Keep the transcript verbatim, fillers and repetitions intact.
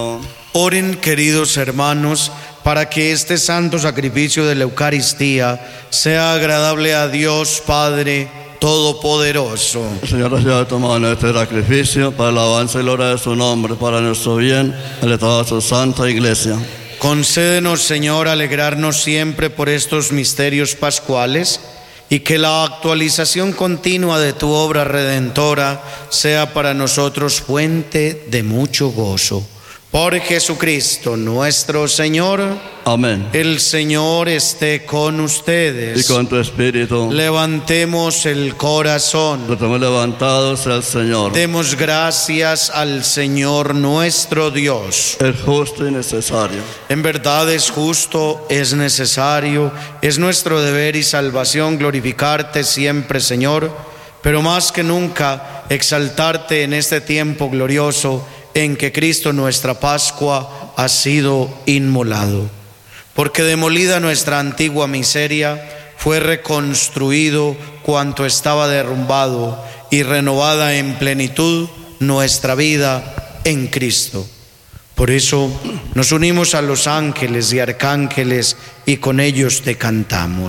Oren, queridos hermanos, para que este santo sacrificio de la Eucaristía sea agradable a Dios Padre Todopoderoso. El Señor reciba tu mano este sacrificio para la alabanza y gloria de su nombre, para nuestro bien, el de toda su santa iglesia. Concédenos, Señor, alegrarnos siempre por estos misterios pascuales y que la actualización continua de tu obra redentora sea para nosotros fuente de mucho gozo. Por Jesucristo nuestro Señor. Amén. El Señor esté con ustedes. Y con tu espíritu. Levantemos el corazón. Lo tenemos levantado sea el Señor. Demos gracias al Señor nuestro Dios. Es justo y necesario. En verdad es justo, es necesario, es nuestro deber y salvación glorificarte siempre, Señor, pero más que nunca exaltarte en este tiempo glorioso en que Cristo nuestra Pascua ha sido inmolado. Porque demolida nuestra antigua miseria, fue reconstruido cuanto estaba derrumbado y renovada en plenitud nuestra vida en Cristo. Por eso nos unimos a los ángeles y arcángeles y con ellos te cantamos.